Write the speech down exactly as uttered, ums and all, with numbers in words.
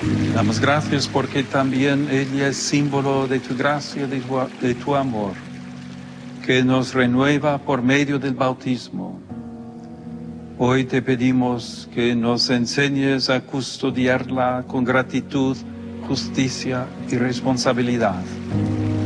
Damos gracias porque también ella es símbolo de tu gracia, de tu, de tu amor, que nos renueva por medio del bautismo. Hoy te pedimos que nos enseñes a custodiarla con gratitud, justicia y responsabilidad.